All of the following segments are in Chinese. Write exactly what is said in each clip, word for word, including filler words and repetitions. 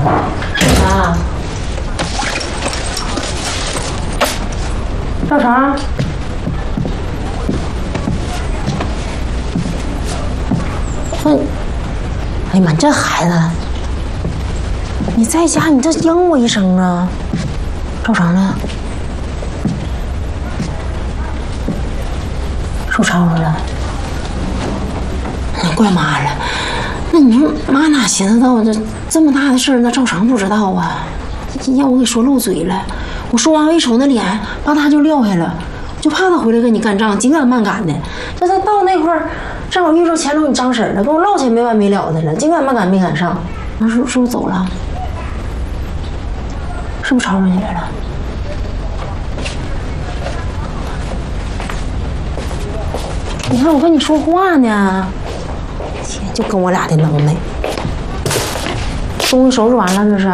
啊，赵成，问，哎呀妈，这孩子，你在家你这应我一声啊！赵成呢？受吵着了。怪妈了，那你说妈哪寻思到这这么大的事儿，那赵成不知道啊？让我给说漏嘴了。我说完我一瞅那脸，吧嗒就撂下了，就怕他回来跟你干仗，紧赶慢赶的。这他到那块儿，正好遇着前头你张婶了，跟我唠起来没完没了的了，紧赶慢赶没赶上。那是是不是走了？是不是吵上起来了？你看我跟你说话呢。就跟我俩的能耐，东西收拾完了这是？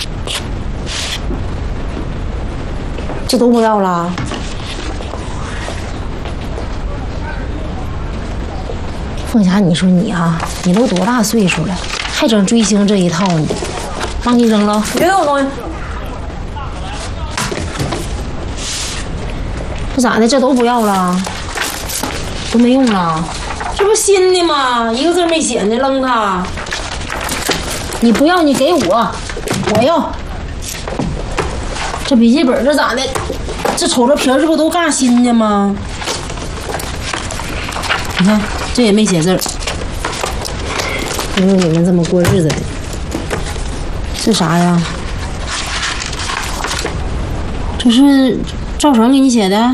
这都不要了？凤霞，你说你啊，你都多大岁数了，还整追星这一套呢？帮你扔了，别给我东西。这咋的？这都不要了？都没用了？这不新的吗？一个字没写呢，扔它！你不要，你给我，我要。这笔记本这咋的？这瞅着皮儿，这不都干新的吗？你看，这也没写字儿。不是你们这么过日子的。这啥呀？这是赵成给你写的？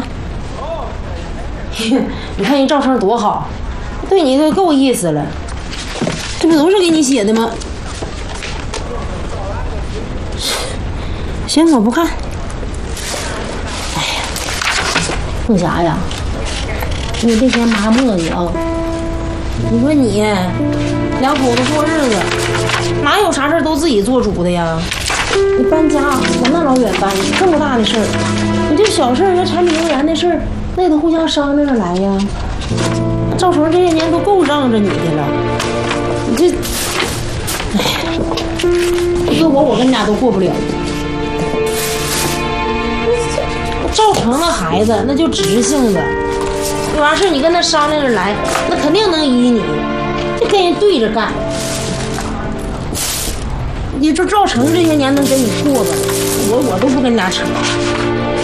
你看人赵成多好。对你可够意思了，这不都是给你写的吗？行，我不看。哎呀，凤霞呀，你别嫌妈磨叽啊！你说你两口子过日子，哪有啥事都自己做主的呀？你搬家往那老远搬，这么大的事儿，你这小事儿，那柴米油盐的事儿，那也得互相商量着来呀。赵成这些年都够让着你的了，你这，哎呀，搁我我跟你俩都过不了。赵成那孩子那就直性子，有啥事你跟他商量着来，那肯定能依你，就跟人对着干。你说赵成这些年能跟你过吧，我我都不跟你俩扯。